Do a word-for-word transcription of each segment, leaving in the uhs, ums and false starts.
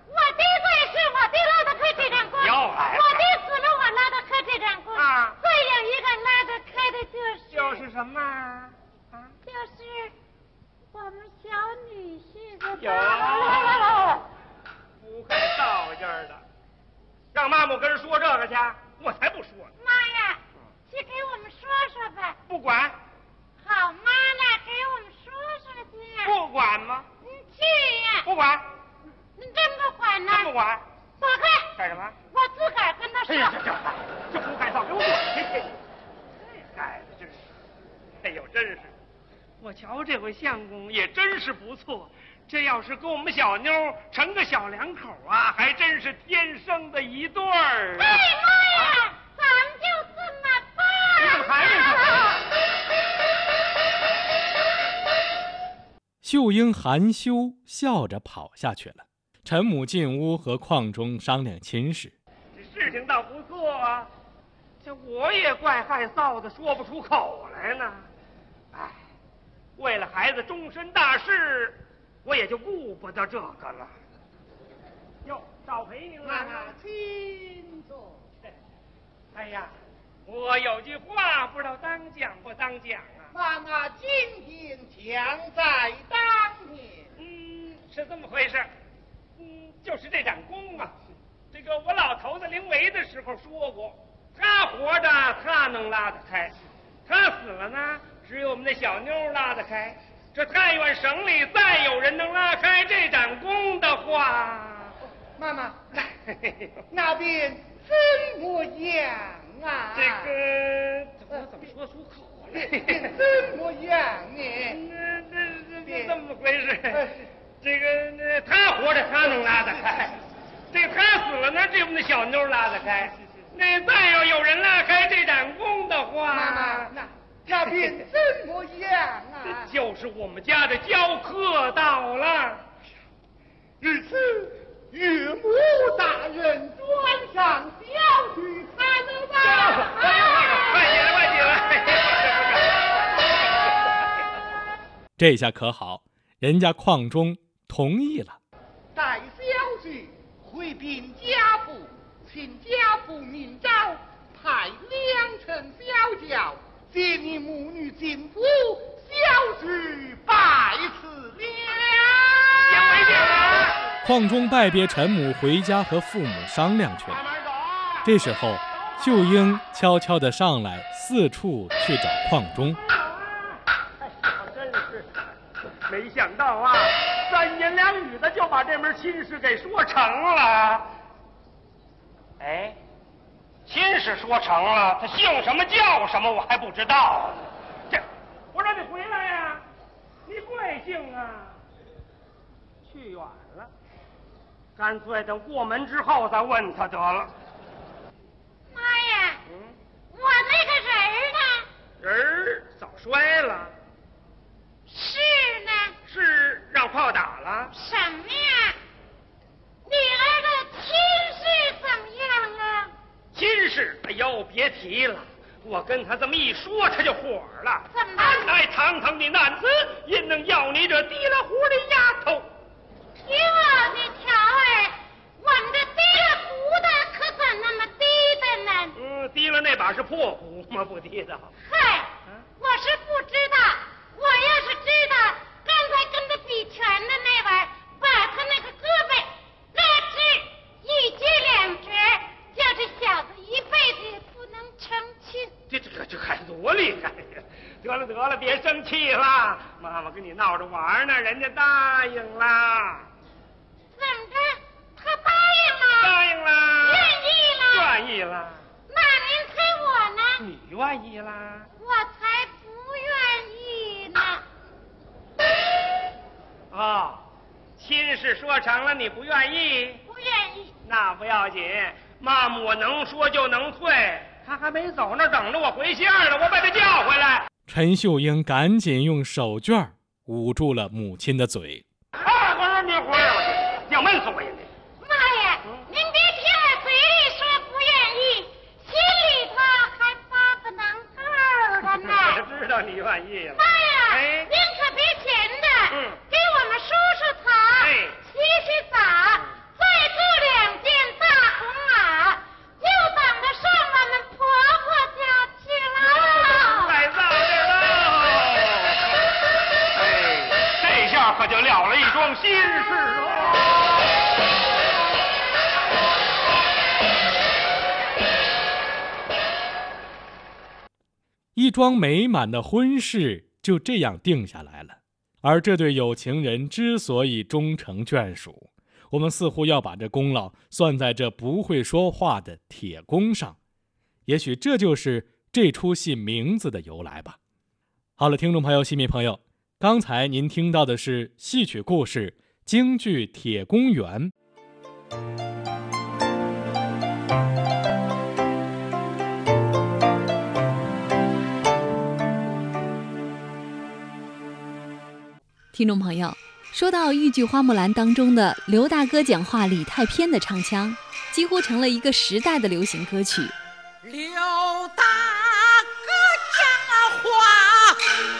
我的贵是我的拉得开这张弓， 要来我的死了我拉得开这张弓啊。 再有一个拉得开的就是就是什么啊？ 就是我们小女婿的。 有，不会道劲儿的，让妈妈跟人说这个去，我才不说呢。 妈呀，去给我们说说吧。 不管。 好妈呢，给我们说说去。 不管吗？ 你去呀。 不管。 你真不管呢？ 真不管。 走开。 干什么？ 我自个儿跟他说。 哎呀，这这这胡改造，给我滚！这改的真是，哎呦，真是。我瞧这回相公也真是不错，这要是跟我们小妞成个小两口啊，还真是天生的一对儿。 哎妈呀，啊、咱们就这么办。 你怎么还是？ 秀英含羞笑着跑下去了。陈母进屋和邝忠商量亲事。 这事情倒不错啊，这我也怪害臊的，说不出口来呢。哎。为了孩子终身大事，我也就顾不得这个了。哟，少陪您了。 妈妈，请坐。 哎呀，我有句话不知道当讲不当讲啊。 妈妈今天强在当面。 嗯，是这么回事。嗯，就是这盏弓啊，这个我老头子临危的时候说过，他活着他能拉得开，他死了呢。只有我们那小妞拉得开，这太原省里再有人能拉开这盏弓的话， 妈妈，那边怎么样啊？ 这个我怎么说出口来？ 怎么样呢？ 这这这这么回事？这个那他活着他能拉得开，这个他死了呢，只有我们那小妞拉得开。那再要有人拉开这盏弓的话， 妈妈那。那边怎么样啊？ 就是我们家的教课到了。 日此岳母大人转上小婿才能吧？ 快起来，快起来！ 这下可好，人家邝忠同意了。 待小婿回禀家父，请家父明诏，派两乘小轿。接你母女进府，小婿拜辞了。 先回见了。 邝忠拜别陈母，回家和父母商量去了。这时候，秀英悄悄地上来，四处去找邝忠。 哎呀，真是没想到啊，三言两语的就把这门亲事给说成了。哎。亲事说成了，他姓什么叫什么我还不知道。这，我让你回来呀，你贵姓啊？去远了，干脆等过门之后再问他得了。 妈呀，嗯，我那个人儿呢？ 人儿早摔了。 是呢？ 是让炮打了。 什么呀？你儿的亲事怎么样啊？ 亲事，哎呦，别提了！我跟他这么一说，他就火了。 怎么？ 哎，堂堂的男子，因能要你这提了壶的丫头？ 哟，你瞧儿，我们这提了壶的可怎那么低的呢？ 嗯，提了那把是破壶吗？不提的。 嗨，我是不知道。我要是知道，刚才跟他比拳的那玩意儿，把他那个胳膊拉直一截两折。叫这小子一辈子也不能成亲。 这这这还多厉害呀！得了得了，别生气了，妈妈跟你闹着玩呢，人家答应了。 怎么着？他答应了？ 答应了。 愿意了？ 愿意了。 那您猜我呢？ 你愿意啦？ 我才不愿意呢。 哦，亲事说成了，你不愿意？ 不愿意。 那不要紧。妈妈，我能说就能退，他还没走那等着我回信呢，我把他叫回来。 陈秀英赶紧用手绢捂住了母亲的嘴。 啊，我说你回来，我要闷死我呀！ 妈呀，嗯、您别听我嘴里说不愿意，心里头还发个能够的呢。 我知道你愿意了。 妈呀， 哎， 您可别闲的， 嗯， 给我们梳梳头，哎，洗洗澡。再一桩美满的婚事就这样定下来了。而这对有情人之所以终成眷属，我们似乎要把这功劳算在这不会说话的铁公上。也许这就是这出戏名字的由来吧。好了，听众朋友、戏迷朋友，刚才您听到的是戏曲故事京剧《铁公园》。 听众朋友，说到豫剧《花木兰》当中的刘大哥讲话李太偏的唱腔，几乎成了一个时代的流行歌曲。 刘大哥讲话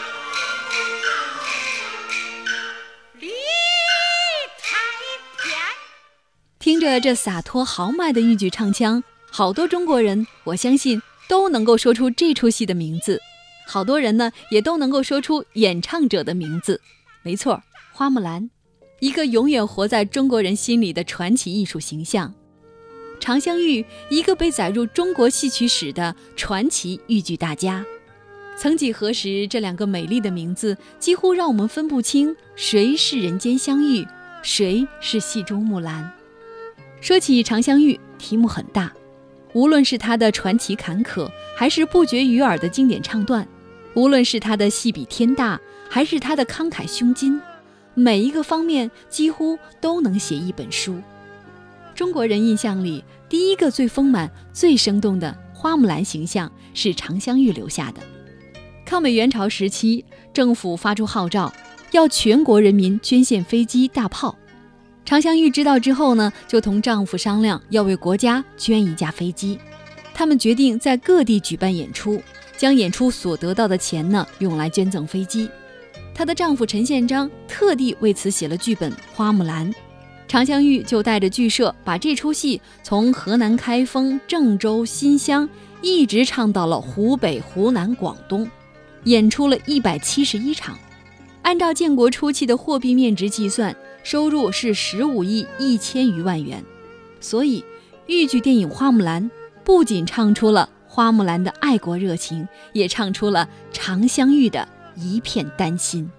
李太偏， 听着这洒脱豪迈的豫剧唱腔，好多中国人我相信都能够说出这出戏的名字，好多人呢也都能够说出演唱者的名字。没错，花木兰，一个永远活在中国人心里的传奇艺术形象；常香玉，一个被载入中国戏曲史的传奇豫剧大家。曾几何时，这两个美丽的名字几乎让我们分不清谁是人间香玉，谁是戏中木兰。说起常香玉，题目很大，无论是她的传奇坎坷，还是不绝于耳的经典唱段，无论是她的戏比天大，还是他的慷慨胸襟，每一个方面几乎都能写一本书。中国人印象里，第一个最丰满、最生动的花木兰形象是常香玉留下的。抗美援朝时期，政府发出号召，要全国人民捐献飞机、大炮。常香玉知道之后呢，就同丈夫商量要为国家捐一架飞机。他们决定在各地举办演出，将演出所得到的钱呢，用来捐赠飞机。她的丈夫陈宪章特地为此写了剧本《花木兰》，常香玉就带着剧社把这出戏从河南开封、郑州、新乡一直唱到了湖北、湖南、广东，演出了一百七十一场。按照建国初期的货币面值计算，收入是十五亿一千余万元。所以豫剧电影《花木兰》不仅唱出了花木兰的爱国热情，也唱出了常香玉的一片丹心。